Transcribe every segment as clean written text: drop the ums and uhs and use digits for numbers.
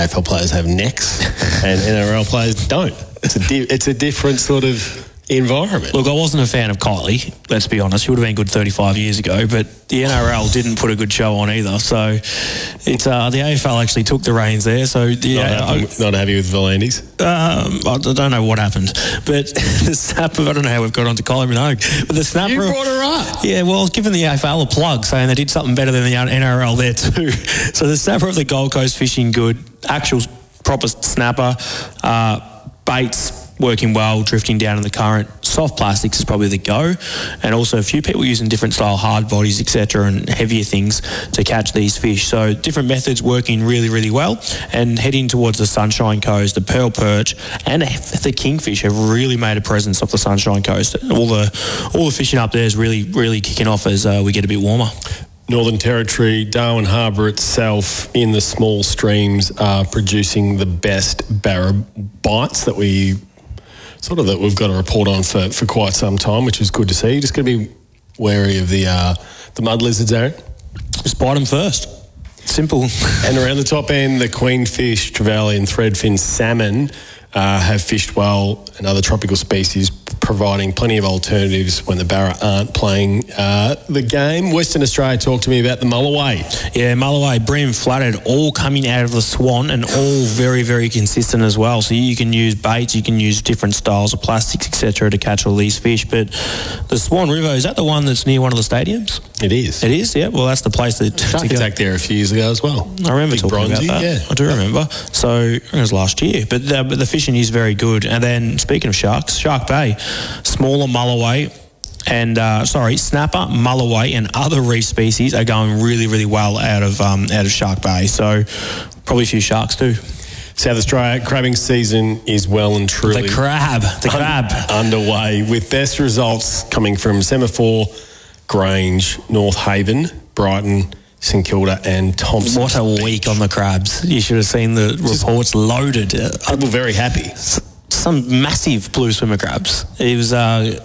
AFL players have necks and NRL players don't. It's a different sort of environment. Look, I wasn't a fan of Kylie, let's be honest. She would have been good 35 years ago, but the NRL didn't put a good show on either. So it's the AFL actually took the reins there. So not happy with Volandis? I don't know what happened, but the snapper, I don't know how we've got on to Kylie Minogue, but the snapper... You brought her up. Yeah, well, I was giving the AFL a plug, saying they did something better than the NRL there too. So the snapper of the Gold Coast fishing good, actual proper snapper, baits working well, drifting down in the current. Soft plastics is probably the go, and also a few people using different style hard bodies, etc., and heavier things to catch these fish. So different methods working really, really well, and heading towards the Sunshine Coast, the pearl perch and the kingfish have really made a presence off the Sunshine Coast. All the fishing up there is really, really kicking off as we get a bit warmer. Northern Territory, Darwin Harbour itself, in the small streams, are producing the best barra bites that we've got a report on for quite some time, which is good to see. You're just going to be wary of the mud lizards, Aaron. Just bite them first. Simple. And around the top end, the queenfish, trevally and threadfin salmon have fished well, and other tropical species providing plenty of alternatives when the barra aren't playing the game. Western Australia, talk to me about the Mulloway. Yeah, Mulloway, bream, flathead, all coming out of the Swan and all very, very consistent as well. So you can use baits, you can use different styles of plastics, etc., to catch all these fish. But the Swan River, is that the one that's near one of the stadiums? It is. It is, yeah. Well, that's the place that... Shark attack there a few years ago as well. I remember talking bronzy, about that. Yeah. I do remember. So it was last year. But the fishing is very good. And then, speaking of sharks, Shark Bay, smaller Mulloway and snapper, Mulloway and other reef species are going really, really well out of Shark Bay. So probably a few sharks too. South Australia crabbing season is well and truly the crab underway, with best results coming from Semaphore, Grange, North Haven, Brighton, St Kilda and Thompson. What a week on the crabs. You should have seen the reports loaded. People very happy. Some massive blue swimmer crabs. It was... I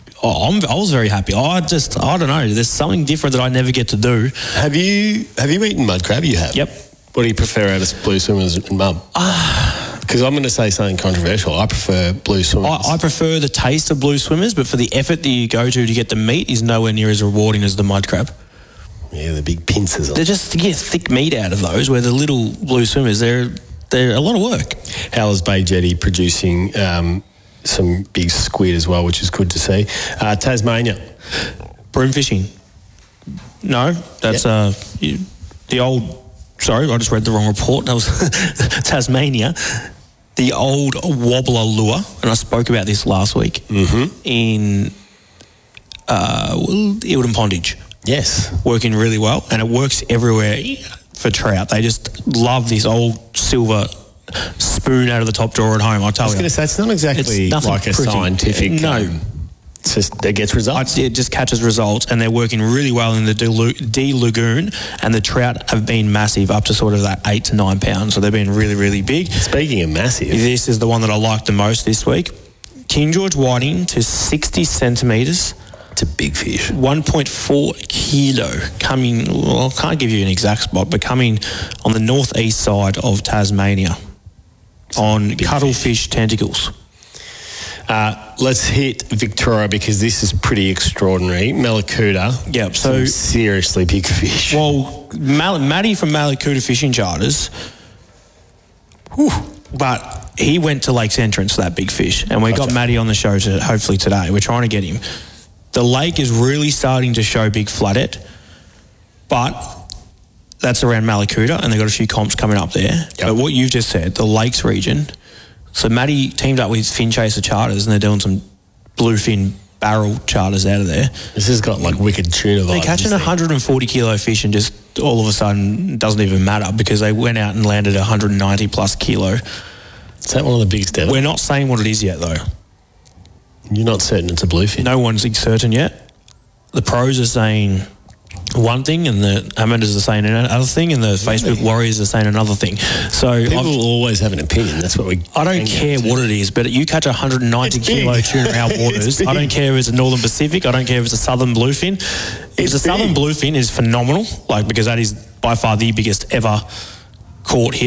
was very happy. I don't know. There's something different that I never get to do. Have you eaten mud crab? You have? Yep. What do you prefer out of blue swimmers and mud? Because I'm going to say something controversial. I prefer blue swimmers. I prefer the taste of blue swimmers, but for the effort that you go to get the meat is nowhere near as rewarding as the mud crab. Yeah, the big pincers. They're just to get thick meat out of those, where the little blue swimmers, they're a lot of work. Howlers Bay Jetty producing some big squid as well, which is good to see. Tasmania. Broom fishing. No, that's the old... Sorry, I just read the wrong report. That was Tasmania. The old wobbler lure, and I spoke about this last week, in Eildon Pondage. Yes. Working really well, and it works everywhere for trout. They just love this old silver spoon out of the top drawer at home, I tell you. I was going to say, it's not exactly like a scientific... No. It's just, it gets results. It just catches results, and they're working really well in the D Lagoon, and the trout have been massive, up to sort of that 8 to 9 pounds, so they've been really, really big. Speaking of massive... This is the one that I like the most this week. King George whiting to 60 centimetres. It's a big fish. 1.4 kilo coming, well, I can't give you an exact spot, but coming on the northeast side of Tasmania on cuttlefish tentacles. Let's hit Victoria, because this is pretty extraordinary. Malakuta. Yep. So seriously big fish. Well, Matty from Malakuta Fishing Charters, but he went to Lake's Entrance for that big fish, and we got Matty on the show hopefully today. We're trying to get him. The lake is really starting to show big flathead, but that's around Malakuta, and they've got a few comps coming up there. Yep. But what you've just said, the lakes region. So Matty teamed up with Fin Chaser Charters, and they're doing some bluefin barrel charters out of there. This has got like wicked tuna vibes. They're catching 140 kilo fish, and just all of a sudden it doesn't even matter, because they went out and landed 190 plus kilo. Is that one of the biggest ever? We're not saying what it is yet, though. You're not certain it's a bluefin? No one's certain yet. The pros are saying one thing, and the amateurs are saying another thing, and the Facebook warriors are saying another thing. So people will always have an opinion. That's what we... I don't care what it is, but you catch 190 kilo tuna out waters. I don't care if it's a Northern Pacific. I don't care if it's a Southern Bluefin. If the Southern Bluefin is phenomenal, because that is by far the biggest ever caught here.